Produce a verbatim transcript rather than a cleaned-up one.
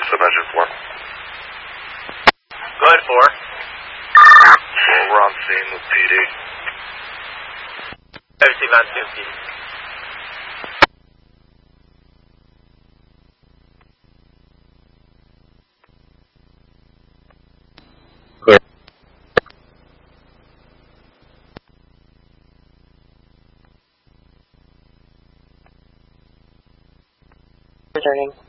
Submeasure four. Go ahead, four. Four, we're on scene with P D. Everything on scene, P D. Clear. Returning.